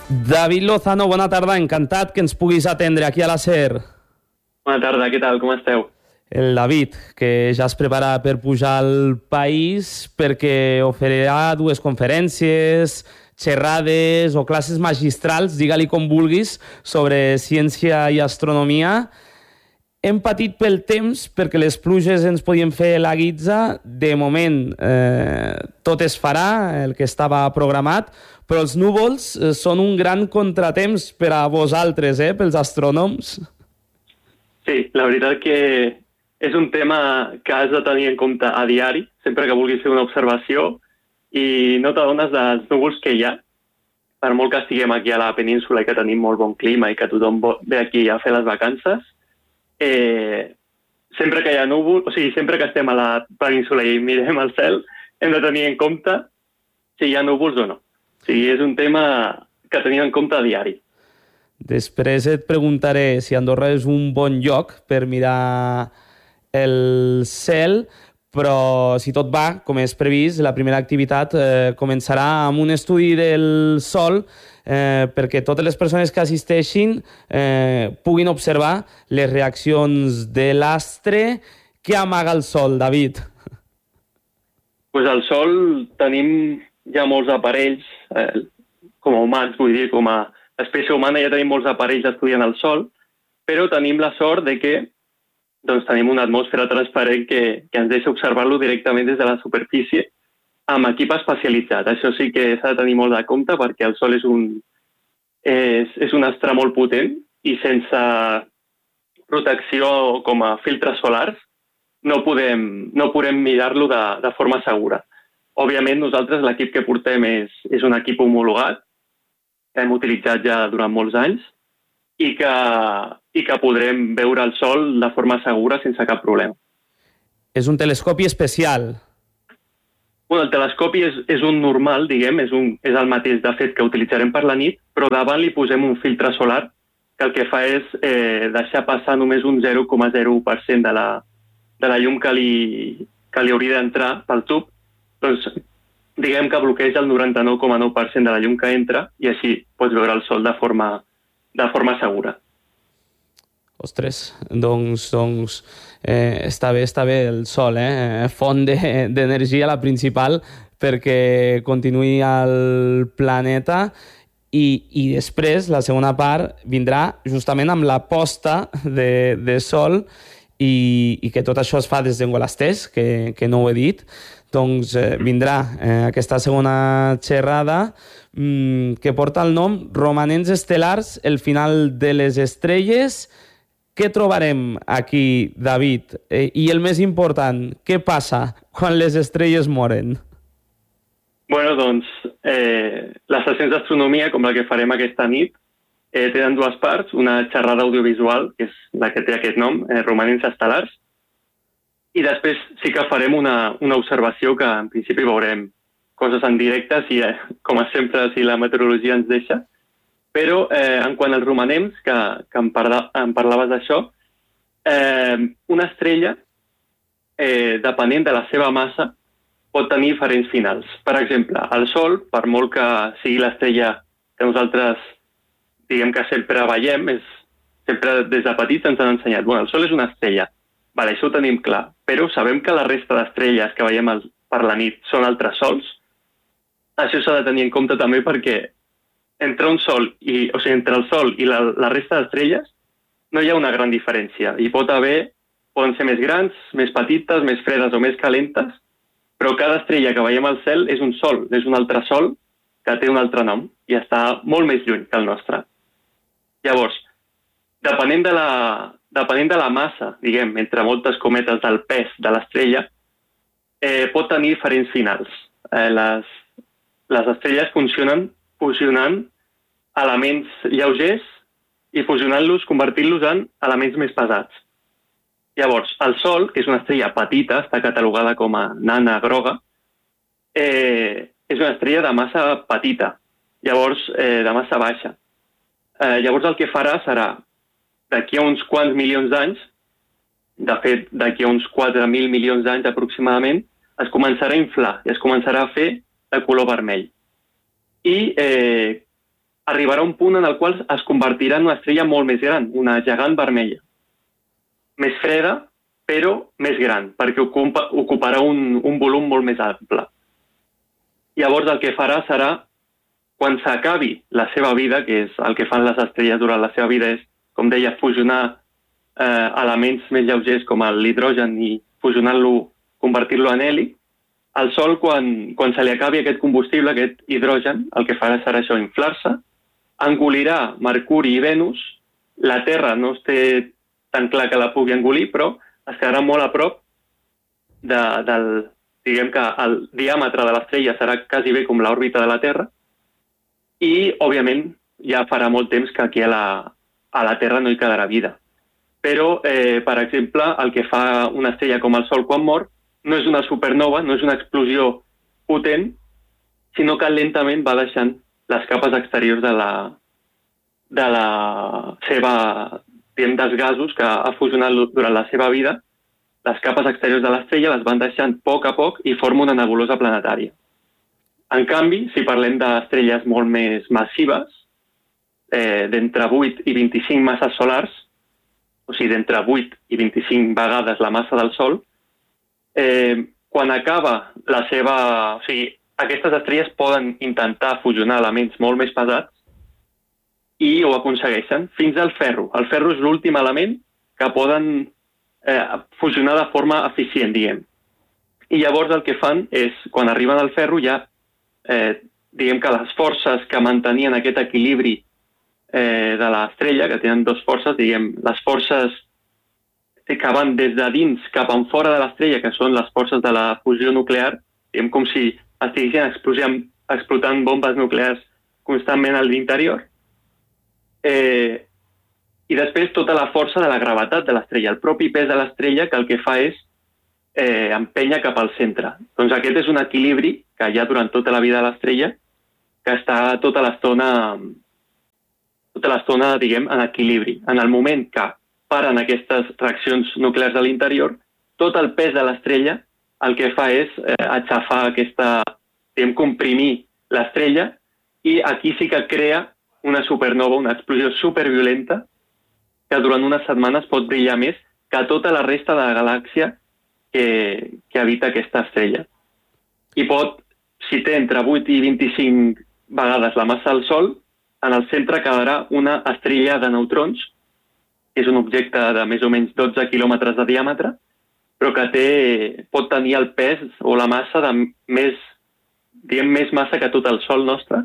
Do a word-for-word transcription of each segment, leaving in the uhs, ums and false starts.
David Lozano, bona tarda, encantat que ens puguis atendre aquí a la SER. Bona tarda, què tal, com esteu? El David, que ja es prepara per pujar al país perquè oferirà dues conferències, xerrades o classes magistrals, digue-li com vulguis, sobre ciència i astronomia. Hem patit pel temps perquè les pluges ens podien fer la guitza. De moment eh, tot es farà, el que estava programat, però els núvols eh, són un gran contratemps per a vosaltres, eh, pels astrònoms. Sí, la veritat que és un tema que has de tenir en compte a diari, sempre que vulguis fer una observació, i no t'adones dels núvols que hi ha. Per molt que estiguem aquí a la península i que tenim molt bon clima i que tothom ve aquí a fer les vacances, eh, sempre que hi ha núvols, o sigui, sempre que estem a la península i mirem al cel, hem de tenir en compte si hi ha núvols o no. O sigui, és un tema que tenim en compte a diari. Després et preguntaré si Andorra és un bon lloc per mirar el cel, però si tot va, com és previst, la primera activitat eh, començarà amb un estudi del Sol eh, perquè totes les persones que assisteixin eh, puguin observar les reaccions de l'astre. Què amaga el Sol, David? Pues al Sol tenim ja molts aparells, eh, com a humans, vull dir, com a espècie humana ja tenim molts aparells estudiant el Sol, però tenim la sort de que doncs, tenim una atmosfera transparent que, que ens deixa observar-lo directament des de la superfície amb equip especialitzat. Això sí que s'ha de tenir molt de compte perquè el Sol és un, és, és un astre molt potent i sense protecció com a filtres solars no podem, no podem mirar-lo de, de forma segura. Òbviament, nosaltres l'equip que portem és, és un equip homologat que hem utilitzat ja durant molts anys i que, i que podrem veure el Sol de forma segura sense cap problema. És un telescopi especial. Bueno, el telescopi és, és un normal, diguem, és, un, és el mateix de fet que utilitzarem per la nit, però davant li posem un filtre solar que el que fa és eh, deixar passar només un zero coma zero per cent de la, de la llum que li, que li hauria d'entrar pel tub. Doncs diguem que bloqueja el noranta-nou coma nou per cent de la llum que entra i així pots veure el Sol de forma, de forma segura. Ostres, doncs, doncs eh, està bé, està bé el Sol, eh? Font d'energia, la principal, perquè continuï al planeta. I, i després, la segona part, vindrà justament amb la posta de, de Sol i, i que tot això es fa des d'Engolasters, que, que no ho he dit. Doncs eh, vindrà eh, aquesta segona xerrada mm, que porta el nom Romanents estel·lars, el final de les estrelles. Què trobarem aquí, David? Eh, I el més important, què passa quan les estrelles moren? Bueno, doncs, eh, les sessions d'astronomia, com la que farem aquesta nit, eh, tenen dues parts. Una xerrada audiovisual, que és la que té aquest nom, eh, Romanents estel·lars, i després sí que farem una, una observació que en principi veurem coses en directe, si, eh, com sempre, si la meteorologia ens deixa. Però eh, en quant als romanents, que, que em, parla, em parlaves d'això, eh, una estrella, eh, depenent de la seva massa, pot tenir diferents finals. Per exemple, el Sol, per molt que sigui l'estrella que nosaltres diguem que sempre veiem, és, sempre des de petits ens han ensenyat, bueno, el Sol és una estrella, vale, això ho tenim clar, però sabem que la resta d'estrelles que veiem el, per la nit són altres sols. Això s'ha de tenir en compte també perquè entre un sol i, o sigui, entre el Sol i la, la resta d'estrelles no hi ha una gran diferència. Hi pot haver, poden ser més grans, més petites, més fredes o més calentes, però cada estrella que veiem al cel és un sol, és un altre sol que té un altre nom i està molt més lluny que el nostre. Llavors, depenent de la, depenent de la massa, diguem, entre moltes cometes del pes de l'estrella, eh, pot tenir diferents finals. Eh, les, les estrelles funcionen fusionant elements lleugers i fusionant-los, convertint-los en elements més pesats. Llavors, el Sol, que és una estrella petita, està catalogada com a nana groga, eh, és una estrella de massa petita, llavors eh, de massa baixa. Eh, llavors el que farà serà, d'aquí a uns quants milions d'anys, de fet, d'aquí a uns quatre mil milions d'anys aproximadament, es començarà a inflar i es començarà a fer de color vermell. I eh, arribarà un punt en el qual es convertirà en una estrella molt més gran, una gegant vermella. Més freda, però més gran, perquè ocupa, ocuparà un, un volum molt més ample. Llavors el que farà serà, quan s'acabi la seva vida, que és el que fan les estrelles durant la seva vida, és, com deia, fusionar eh, elements més lleugers com l'hidrogen i fusionant-lo, convertir-lo en heli, el Sol, quan, quan se li acabi aquest combustible, aquest hidrogen, el que farà serà això, inflar-se, engolirà Mercuri i Venus, la Terra no es té tan clar que la pugui engolir, però es quedarà molt a prop de, del... Diguem que el diàmetre de l'estrella serà quasi bé com l'òrbita de la Terra i, òbviament, ja farà molt temps que aquí a la, a la Terra no hi quedarà vida. Però, eh, per exemple, el que fa una estrella com el Sol quan mor no és una supernova, no és una explosió potent, sinó que lentament va deixant les capes exteriors de la, de la seva, diguem, dels gasos que ha fusionat durant la seva vida. Les capes exteriors de l'estrella les van deixant a poc a poc i forma una nebulosa planetària. En canvi, si parlem d'estrelles molt més massives, eh, d'entre vuit i vint-i-cinc masses solars, o sigui, d'entre vuit i vint-i-cinc vegades la massa del Sol, eh, quan acaba la seva... O sigui, aquestes estrelles poden intentar fusionar elements molt més pesats i ho aconsegueixen fins al ferro. El ferro és l'últim element que poden eh, fusionar de forma eficient, diguem. I llavors el que fan és, quan arriben al ferro, ja eh, diguem que les forces que mantenien aquest equilibri eh, de l'estrella, que tenen dues forces, diguem, les forces que van des de dins cap en fora de l'estrella, que són les forces de la fusió nuclear, diguem com si estiguessin explotant, explotant bombes nuclears constantment a l'interior, eh, i després tota la força de la gravetat de l'estrella, el propi pes de l'estrella, que el que fa és eh, empènyer cap al centre. Doncs aquest és un equilibri que hi ha durant tota la vida de l'estrella, que està tota l'estona, tota l'estona, diguem, en equilibri. En el moment que paren aquestes reaccions nuclears a l'interior, tot el pes de l'estrella el que fa és eh, aixafar aquesta, diguem, comprimir l'estrella, i aquí sí que crea una supernova, una explosió superviolenta, que durant unes setmanes pot brillar més que tota la resta de la galàxia que, que habita aquesta estrella. I pot, si té entre vuit i vint-i-cinc vegades la massa del Sol, en el centre quedarà una estrella de neutrons, que és un objecte de més o menys dotze quilòmetres de diàmetre, però que té, pot tenir el pes o la massa de més, diguem, més massa que tot el Sol nostre,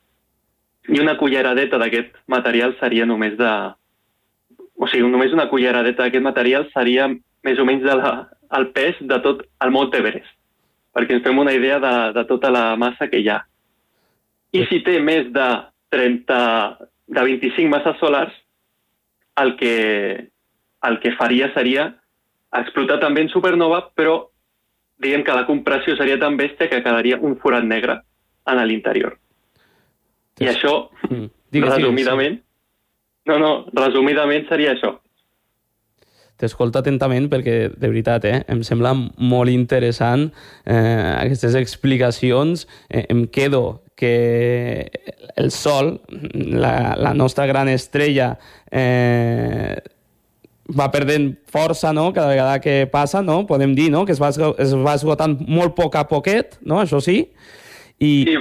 i una culleradeta d'aquest material seria només de... O sigui, només una culleradeta d'aquest material seria més o menys de la, el pes de tot el Mont Everest, perquè ens fem una idea de, de tota la massa que hi ha. I si té més de trenta, de vint-i-cinc masses solars, el que, el que faria seria explotar també en supernova, però diguem que la compressió seria tan bèstia que quedaria un forat negre en l'interior. I això, mm. digues, resumidament, sí. no, no, resumidament seria això. T'escolto atentament perquè, de veritat, eh, em sembla molt interessant eh, aquestes explicacions. Eh, em quedo que el Sol, la, la nostra gran estrella, eh, va perdent força, no?, cada vegada que passa, no?, podem dir, no?, que es va, es va esgotant molt poc a poquet, no?, això sí, i... Sí.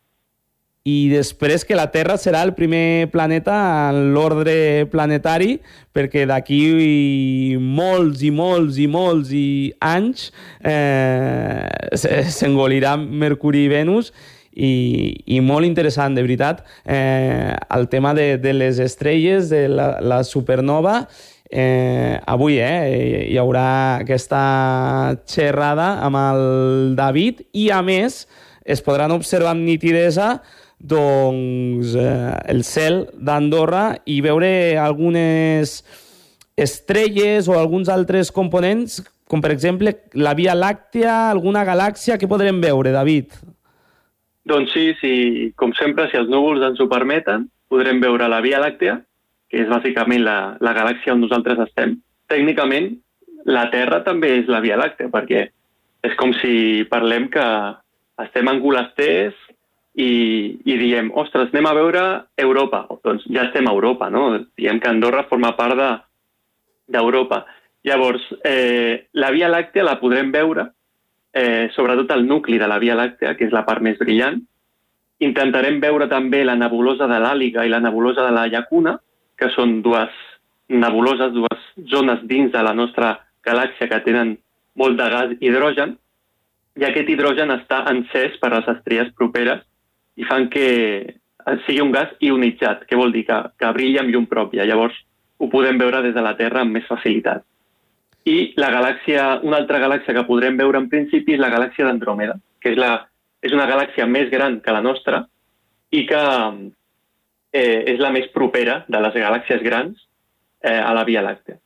I després que la Terra serà el primer planeta en l'ordre planetari, perquè d'aquí molts i molts i molts i anys eh, s'engoliran Mercuri i Venus, i, i molt interessant, de veritat, eh, el tema de, de les estrelles, de la, la supernova. Eh, avui eh, hi haurà aquesta xerrada amb el David, i a més es podran observar amb nitidesa doncs, eh, el cel d'Andorra i veure algunes estrelles o alguns altres components, com per exemple la Via Làctea, alguna galàxia. Què podrem veure, David? Doncs sí, sí, com sempre, si els núvols ens ho permeten, podrem veure la Via Làctea, que és bàsicament la, la galàxia on nosaltres estem. Tècnicament, la Terra també és la Via Làctea, perquè és com si parlem que estem en golasters i, i diem, ostres, anem a veure Europa. Doncs ja estem a Europa, no? Diem que Andorra forma part de, d'Europa. Llavors, eh, la Via Làctea la podrem veure, eh, sobretot el nucli de la Via Làctea, que és la part més brillant. Intentarem veure també la nebulosa de l'Àliga i la nebulosa de la Llacuna, que són dues nebuloses, dues zones dins de la nostra galàxia que tenen molt de gas hidrogen, i aquest hidrogen està encès per les estrelles properes i fan que sigui un gas ionitzat, que vol dir que, que brilla amb llum pròpia. Llavors, ho podem veure des de la Terra amb més facilitat. I la galàxia, una altra galàxia que podrem veure en principi és la galàxia d'Andròmeda, que és, la, és una galàxia més gran que la nostra i que eh, és la més propera de les galàxies grans eh, a la Via Làctea.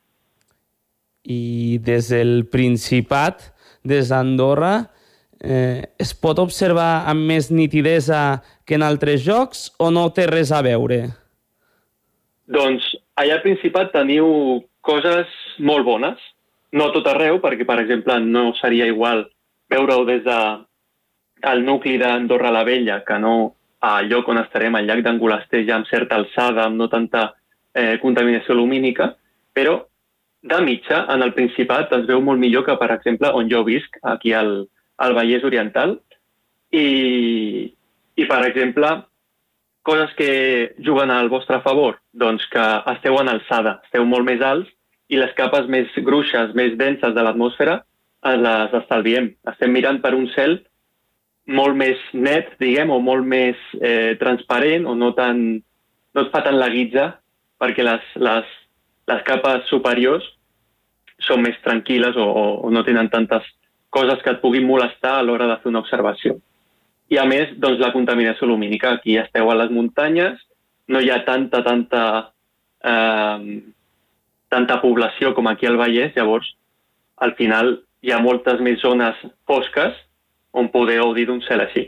I des del Principat, des d'Andorra, eh, es pot observar amb més nitidesa que en altres llocs o no té res a veure? Doncs allà al Principat teniu coses molt bones. No a tot arreu, perquè, per exemple, no seria igual veure-ho des del de nucli d'Andorra la Vella que no al lloc on estarem, al llac d'Angolester, ja amb certa alçada, amb no tanta eh, contaminació lumínica, però de mitja, en el Principat es veu molt millor que, per exemple, on jo visc, aquí al, al Vallès Oriental. I, i, per exemple, coses que juguen al vostre favor, doncs que esteu en alçada, esteu molt més alts, i les capes més gruixes, més denses de l'atmosfera, les estalviem. Estem mirant per un cel molt més net, diguem, o molt més eh, transparent, o no, tan, no et fa tant la guitza, perquè les, les, les capes superiors són més tranquil·les o, o, o no tenen tantes coses que et puguin molestar a l'hora de fer una observació. I a més, doncs, la contaminació lumínica. Aquí esteu a les muntanyes, no hi ha tanta, tanta... Eh, tanta població com aquí al Vallès, llavors, al final, hi ha moltes més zones fosques on podeu gaudir d'un cel així.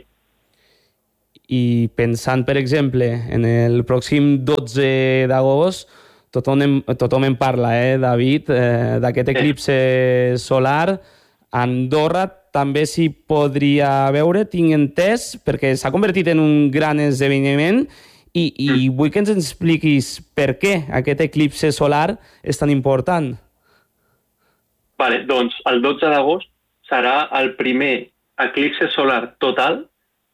I pensant, per exemple, en el pròxim dotze d'agost, tothom, en, tothom en parla, eh, David, eh, d'aquest eclipse solar. A Andorra també s'hi podria veure, tinc entès, perquè s'ha convertit en un gran esdeveniment. I, i mm. vull que ens expliquis per què aquest eclipse solar és tan important. Vale, doncs el dotze d'agost serà el primer eclipse solar total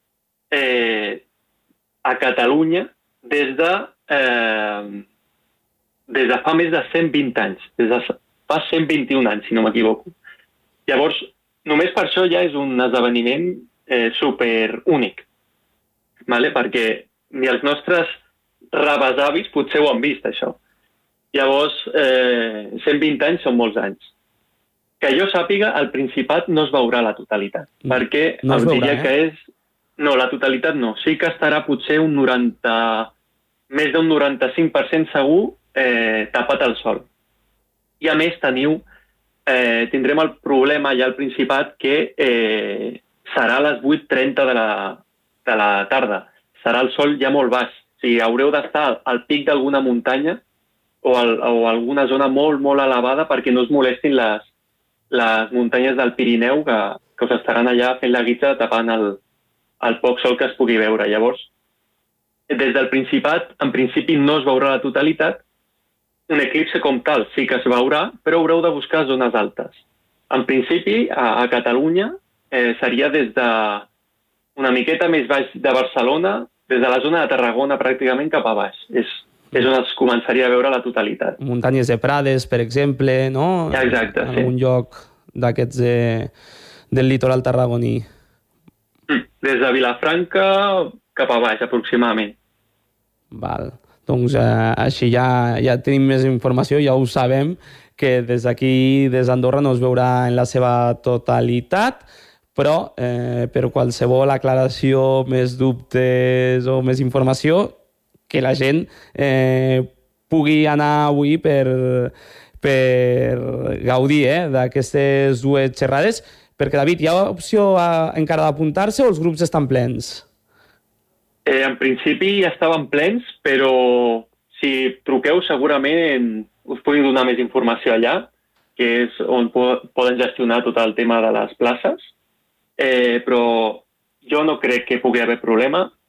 eh, a Catalunya des de, eh, des de fa més de cent vint anys, des de fa cent vint-i-un anys, si no m'equivoco. Llavors, només per això ja és un esdeveniment eh, superúnic, vale? Perquè ni els nostres rabesavis potser ho han vist, això. Llavors, eh, cent vint anys són molts anys. Que jo sàpiga, el Principat no es veurà la totalitat, mm. perquè no es veurà, diria eh? que és... No, la totalitat no. Sí que estarà potser un noranta... més d'un noranta-cinc per cent segur eh, tapat al sol. I a més teniu... Eh, tindrem el problema ja al Principat que eh, serà a les vuit trenta de la, de la tarda. Serà el sol ja molt baix. O sigui, haureu d'estar al pic d'alguna muntanya o, al, o alguna zona molt, molt elevada perquè no es molestin les, les muntanyes del Pirineu que, que us estaran allà fent la guitza tapant el, el poc sol que es pugui veure. Llavors, des del Principat, en principi no es veurà la totalitat. Un eclipse com tal sí que es veurà, però haureu de buscar zones altes. En principi, a, a Catalunya eh, seria des de una miqueta més baix de Barcelona, des de la zona de Tarragona pràcticament cap a baix. És, és on es començaria a veure la totalitat. Muntanyes de Prades, per exemple, no? Exacte, en sí. algun lloc d'aquests de, del litoral tarragoní. Des de Vilafranca cap a baix, aproximadament. Val. Doncs eh, així ja, ja tenim més informació, ja ho sabem, que des d'aquí, des d'Andorra, no es veurà en la seva totalitat, però eh, per qualsevol aclaració, més dubtes o més informació, que la gent eh, pugui anar avui per, per gaudir eh, d'aquestes dues xerrades. Perquè, David, hi ha opció a, encara d'apuntar-se o els grups estan plens? Eh, en principi ja estaven plens, però si truqueu segurament us puguin donar més informació allà, que és on po- poden gestionar tot el tema de les places. Eh, però jo no crec que pugui haver problema.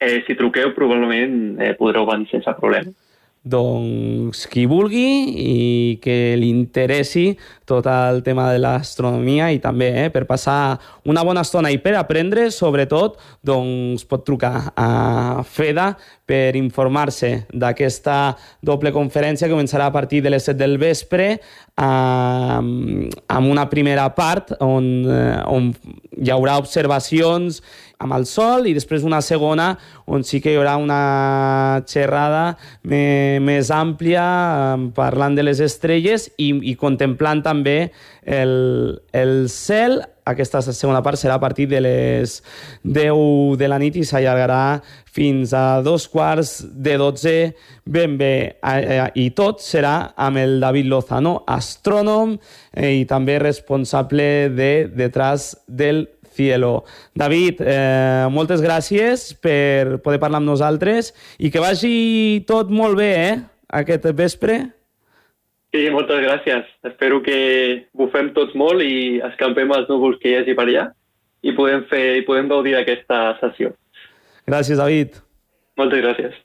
eh, si truqueu probablement eh, podreu venir sense problema. Doncs qui vulgui i que li interessi tot el tema de l'astronomia i també eh, per passar una bona estona i per aprendre, sobretot, doncs pot trucar a FEDA per informar-se d'aquesta doble conferència que començarà a partir de les set del vespre eh, amb una primera part on, eh, on hi haurà observacions amb el Sol i després una segona on sí que hi haurà una xerrada més, més àmplia parlant de les estrelles i, i contemplant també el, el cel. Aquesta segona part serà a partir de les deu de la nit i s'allargarà fins a dos quarts de dotze ben bé. I tot serà amb el David Lozano, astrònom i també responsable de Detrás del Cielo. David, eh, moltes gràcies per poder parlar amb nosaltres i que vagi tot molt bé, eh, aquest vespre. Sí, moltes gràcies. Espero que bufem tots molt i escampem els núvols que hi hagi per allà i podem fer i podem gaudir d'aquesta sessió. Gràcies, David. Moltes gràcies.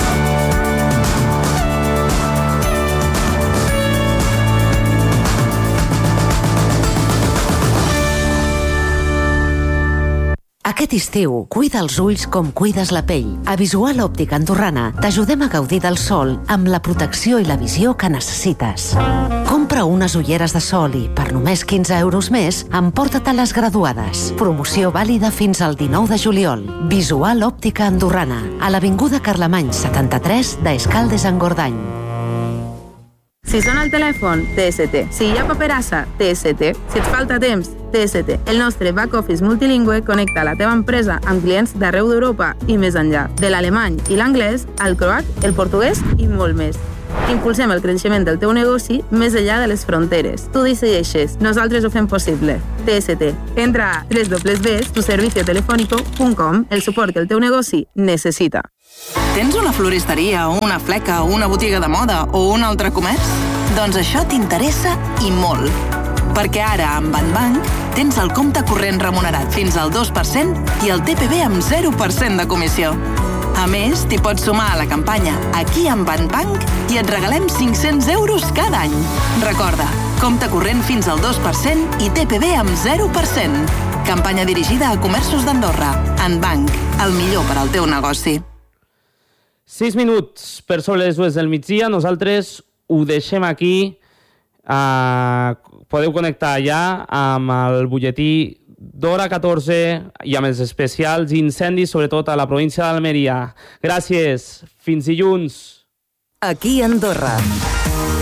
Aquest estiu, cuida els ulls com cuides la pell. A Visual Òptica Andorrana t'ajudem a gaudir del sol amb la protecció i la visió que necessites. Compra unes ulleres de sol i, per només quinze euros més, emporta-te les graduades. Promoció vàlida fins al dinou de juliol. Visual Òptica Andorrana, a l'Avinguda Carlemany setanta-tres d'Escaldes-Engordany. Si sona el telèfon, T S T. Si hi ha paperassa, T S T. Si et falta temps, T S T. El nostre back-office multilingüe connecta la teva empresa amb clients d'arreu d'Europa i més enllà. De l'alemany i l'anglès, al croat, el portuguès i molt més. Impulsem el creixement del teu negoci més enllà de les fronteres. Tu decideixes, nosaltres ho fem possible. T S T. Entra a doble u doble u doble u punt tu servicio telefónico punt com, el suport que el teu negoci necessita. Tens una floristeria, una fleca, una botiga de moda o un altre comerç? Doncs això t'interessa i molt. Perquè ara, amb Banbank, tens el compte corrent remunerat fins al dos per cent i el T P V amb zero per cent de comissió. A més, t'hi pots sumar a la campanya Aquí amb Banbank i et regalem cinc-cents euros cada any. Recorda, compte corrent fins al dos per cent i T P V amb zero per cent. Campanya dirigida a comerços d'Andorra. Banbank, el millor per al teu negoci. Sis minuts per sobre les dues del migdia. Nosaltres ho deixem aquí. Uh, podeu connectar ja amb el butlletí d'hora catorze i amb els especials incendis, sobretot a la província d'Almeria. Gràcies. Fins dilluns. Aquí Andorra.